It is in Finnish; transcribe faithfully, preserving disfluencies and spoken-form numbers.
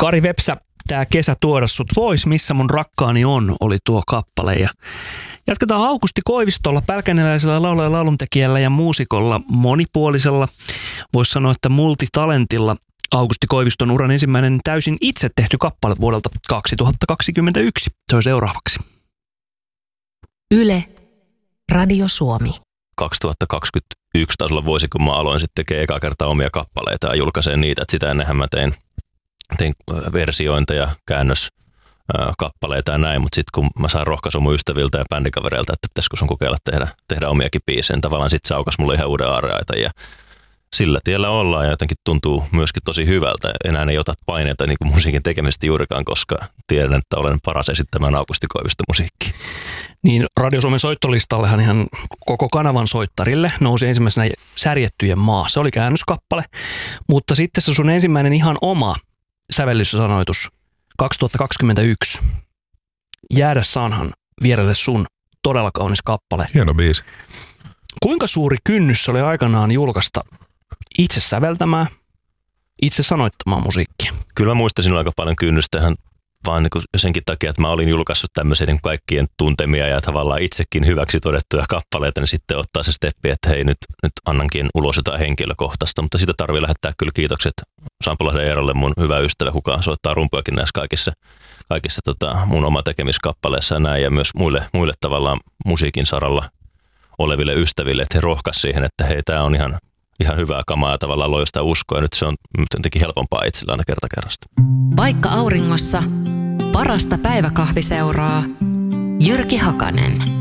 Kari Vepsä, tää kesä tuoda sut vois, missä mun rakkaani on, oli tuo kappale. Ja jatketaan Aukusti Koivistolla, pälkäneläisellä laulaja, lauluntekijällä ja muusikolla, monipuolisella, voisi sanoa, että multitalentilla. Aukusti Koiviston uran ensimmäinen täysin itse tehty kappale vuodelta kaksituhattakaksikymmentäyksi. Se on seuraavaksi. Yle, Radio Suomi. kaksituhattakaksikymmentäyksi taisi olla vuosi, kun mä aloin sitten tekemään ekaa kertaa omia kappaleita ja julkaiseen niitä. Että sitä ennenhän mä tein, tein versiointeja, käännöskappaleita ja näin, mutta sitten kun mä sain rohkaisun mun ystäviltä ja bändikavereilta, että pitäisikö sun kokeilla tehdä, tehdä omiakin biisejä, niin tavallaan sitten se aukas mulle ihan uuden aarreaita ja sillä tiellä ollaan ja jotenkin tuntuu myöskin tosi hyvältä. Enää ei ota paineita niin kuin musiikin tekemisestä juurikaan, koska tiedän, että olen paras esittämään Aukusti Koiviston musiikkia. Niin, Radio Suomen soittolistallehan ihan koko kanavan soittarille nousi ensimmäisenä Särjettyjen maa. Se oli käännöskappale, mutta sitten se sun ensimmäinen ihan oma sävellyssanoitus kaksituhattakaksikymmentäyksi. Jäädä saanhan vierelle sun todella kaunis kappale. Hieno biisi. Kuinka suuri kynnys oli aikanaan julkaista itse säveltämään, itse sanoittamaan musiikkia? Kyllä mä muistaisin aika paljon kynnystä ihan vaan niin senkin takia, että mä olin julkaissut tämmöisiä niin kaikkien tuntemia ja tavallaan itsekin hyväksi todettuja kappaleita, niin sitten ottaa se steppi, että hei nyt, nyt annankin ulos jotain henkilökohtaista. Mutta sitä tarvii lähettää kyllä kiitokset Sampolahden Eerolle, mun hyvä ystävä, kuka soittaa rumpuakin näissä kaikissa, kaikissa tota, mun oma tekemiskappaleissa ja näin, ja myös muille, muille tavallaan musiikin saralla oleville ystäville, että he rohkaisivat siihen, että hei, tämä on ihan, ihan hyvää kamaa ja tavallaan loi sitä uskoa. Ja nyt se on jotenkin helpompaa itsellä aina kerta kerrasta. Vaikka auringossa, parasta päiväkahviseuraa. Jyrki Hakanen.